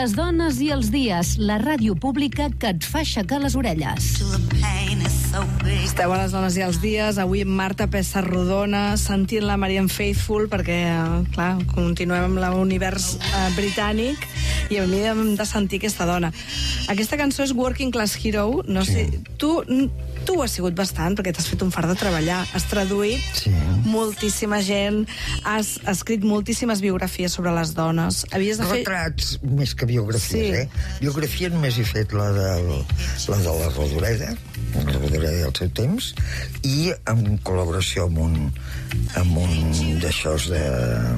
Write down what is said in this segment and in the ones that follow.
Les dones i els dies, la ràdio pública que et fa aixecar les orelles. Esteu a les dones i els dies, avui amb Marta Pessarrodona, sentint la Marianne Faithfull, perquè, clar, continuem amb l'univers britànic, i a mi hem de sentir aquesta dona. Aquesta cançó és Working Class Hero, no sé, tu ho has sigut bastant, perquè t'has fet un fart de treballar, has traduït moltíssima gent, has escrit moltíssimes biografies sobre les dones. Havies de fer... Retrats més que biografies, Biografia només he fet la de la Rodoreda del seu temps, i en col·laboració amb un d'aixòs de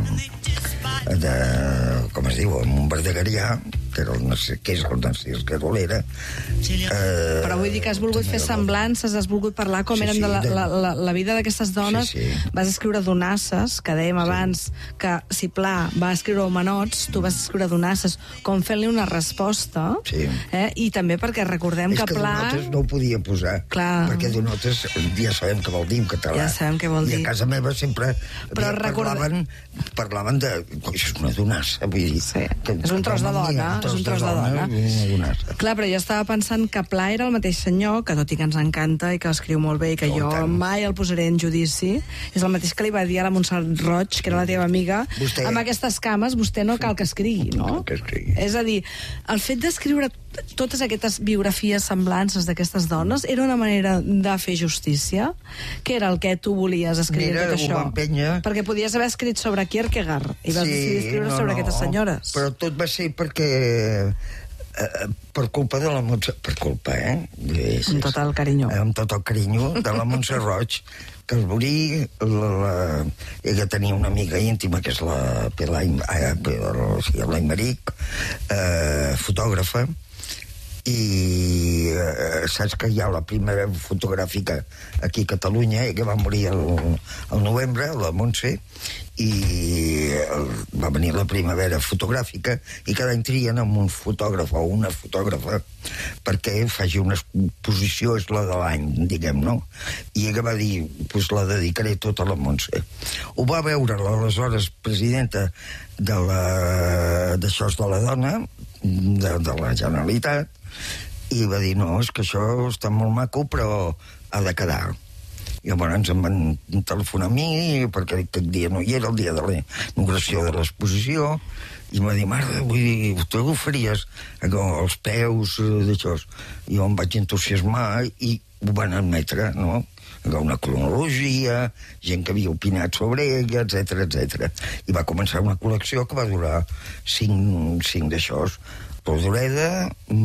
com es diu, amb un verdegarià, que és el Narcís Garolera. Però vull dir que has volgut fer semblances, has volgut parlar com eren de la vida d'aquestes dones. Vas escriure Donasses, que dèiem abans que si Pla va escriure Homenots, tu vas escriure Donasses, com fent-li una resposta, i també perquè recordem que Pla... És que Donotes no ho podia posar, perquè Donotes ja sabem què vol dir en català. Ja sabem què vol dir. I a casa meva sempre parlaven de... És una donassa, vull dir... És un tros de dona, és un tros de dona. Clar, però jo estava pensant que Pla era el mateix senyor, que tot i que ens encanta i que escriu molt bé i que jo mai el posaré en judici, és el mateix que li va dir a la Montserrat Roig, que era la teva amiga, amb aquestes cames vostè no cal que escrigui, no? És a dir, el fet d'escriure totes aquestes biografies semblances d'aquestes dones era una manera de fer justícia? Què era el que tu volies escriure tot això? Perquè podies haver escrit sobre Kierkegaard i vas decidir escriure sobre aquestes senyores. Però tot va ser perquè per culpa de la Montserrat, per culpa, amb tot el carinyo. Amb tot el carinyo de la Montserrat Roig, que el Borí, ella tenia una amiga íntima, que és la Pelai Maric, fotògrafa, i saps que hi ha la primera fotogràfica aquí a Catalunya, que va morir al novembre, la Montse, i va venir la primavera fotogràfica, i cada any trien amb un fotògraf o una fotògrafa perquè faci una exposició, és la de l'any, diguem, no? I ella va dir, doncs la dedicaré tota a la Montse. Ho va veure l'aleshores presidenta d'això de la dona, de la Generalitat, i va dir, no, és que això està molt maco, però ha de quedar. I llavors em van telefonar a mi, perquè aquest dia no hi era, el dia de la inauguració de l'exposició, i em va dir, Marta, vull dir, tu ho faries els peus d'això. I jo em vaig entusiasmar i ho van admetre, no? Una cronologia, gent que havia opinat sobre ella, etc. I va començar una col·lecció que va durar 5 d'això. Rodoreda,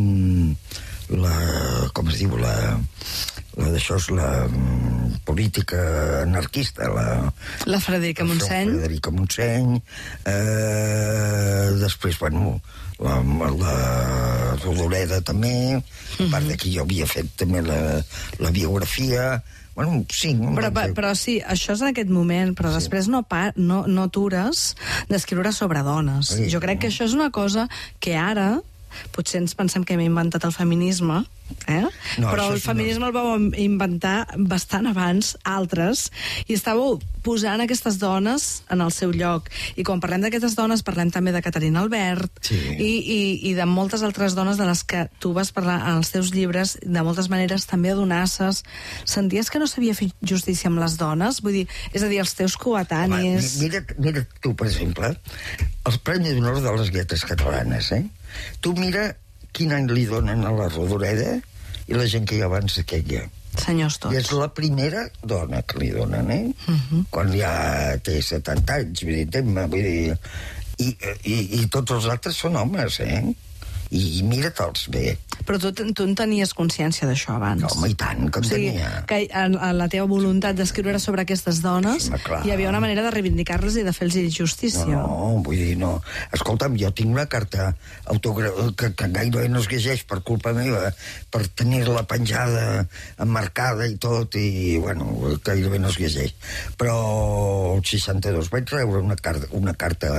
com es diu, la política anarquista, la Frederica Montseny, després, bueno, la Rodoreda també, a part de que jo havia fet també la biografia. Bueno, sí. Però sí, això és en aquest moment, però després no atures d'escriure sobre dones. Jo crec que això és una cosa que ara potser ens pensem que hem inventat el feminisme, però el feminisme el vau inventar bastant abans altres, i estàveu posant aquestes dones en el seu lloc. I quan parlem d'aquestes dones parlem també de Caterina Albert i de moltes altres dones de les que tu vas parlar en els teus llibres, de moltes maneres també a Donasses. Senties que no s'havia fet justícia amb les dones? Vull dir, és a dir, els teus coetanis... Mira tu, per exemple, els Premis d'Honor de les Lletres Catalanes, Tu mira quin any li donen a la Rodoreda i la gent que hi ha abans d'aquella. Senyors tots. I és la primera dona que li donen, quan ja té 70 anys, vull dir, i tots els altres són homes, i mira-te'ls bé. Però tu en tenies consciència d'això abans? No, home, i tant, que en tenia. Que en la teva voluntat d'escriure sobre aquestes dones hi havia una manera de reivindicar-les i de fer-los justícia. No, vull dir, no. Escolta'm, jo tinc una carta que gairebé no es llegeix per culpa meva, per tenir-la penjada, emmarcada i tot, i, bueno, gairebé no es llegeix. Però el 62 vaig rebre una carta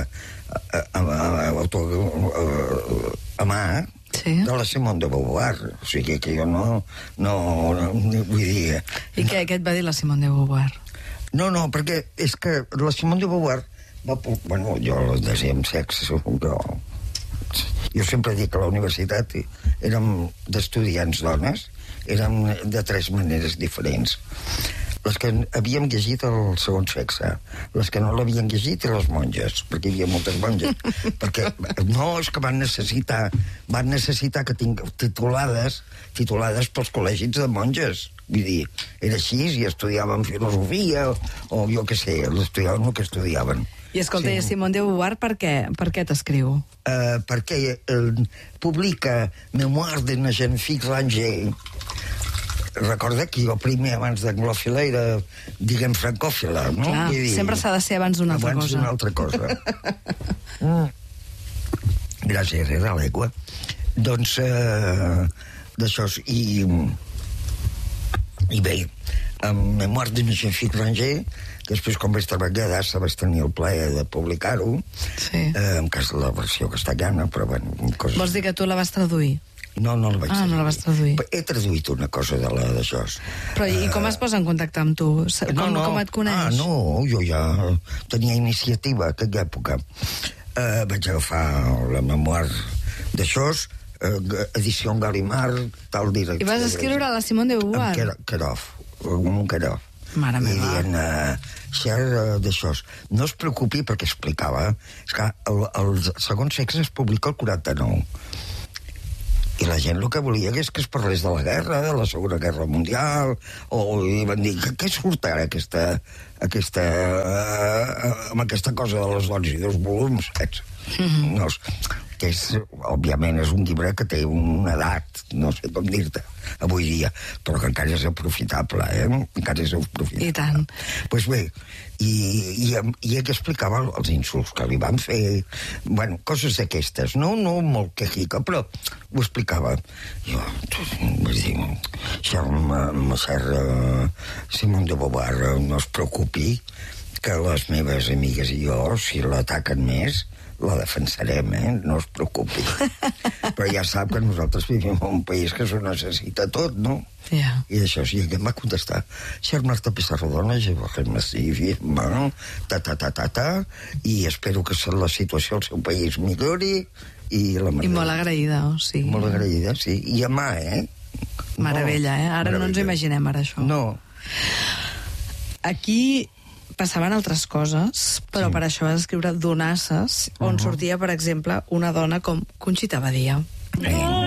a mà de la Simone de Beauvoir, o sigui que jo no vull dir... I què et va dir la Simone de Beauvoir? No, perquè és que la Simone de Beauvoir bueno, jo la desia amb sexe, Jo sempre dic que a la universitat érem d'estudiants dones, érem de 3 maneres diferents. Les que havíem llegit el segon sexe, les que no l'havien llegit i les monges, perquè hi havia moltes monges. Perquè no, és que van necessitar que titulades pels col·legis de monges. Vull dir, era així, i estudiaven filosofia, o jo què sé, estudiaven el que estudiaven. I escolta, sí. Simone de Beauvoir per què t'escriu? Perquè publica Memoires d'une jeune fille rangée. Recorda que jo primer, abans d'anglòfila, era, diguem, francòfila, no? Clar, sempre s'ha de ser abans d'una altra cosa. Abans d'una altra cosa. Gràcies, era l'aigua. Doncs, d'això, i bé, amb Memoires d'une jeune fille rangée, després, quan vaig treballar d'Assa, vaig tenir el plaer de publicar-ho, en cas de la versió castellana, però bueno... Vols dir que tu la vas traduir? No la vaig traduir. No la vas traduir. He traduït una cosa de d'això. Però i com es posa en contacte amb tu? Com et coneix? Jo ja tenia iniciativa a aquella època. Vaig agafar la memoir d'això, edició Gallimard, tal director... I vas escriure a la Simone de Beauvoir? Amb un Querov. Mare meva. I dient, Cher, d'això. No es preocupi, perquè explicava, és que el segon sexe es publica el 49. I la gent el que volia és que es parlés de la guerra, de la Segona Guerra Mundial, i van dir, què surt ara amb aquesta cosa de les dones i 2 volums, saps? No, que òbviament és un llibre que té una edat, no sé com dir-te, avui dia, però que encara és aprofitable, encara és aprofitable. I tant. Doncs bé, i ell explicava els insults que li van fer, bueno, coses d'aquestes, no molt quejica, però ho explicava. Jo, vull dir, Simone de Beauvoir, no es preocupi, que les meves amigues i jo, si l'ataquen més, la defensarem, no es preocupi. Però ja sap que nosaltres vivim en un país que s'ho necessita tot, no? Yeah. I això sí, que em va contestar, Cher Marta Pissarrodona, je vous remercie vivement, i espero que la situació al seu país millori, i molt agraïda, o sigui. Molt agraïda, sí. I amà, Meravella, Ara no ens imaginem ara això. No. Aquí passaven altres coses, però per això vas escriure Donasses, on sortia, per exemple, una dona com Conxita Badia.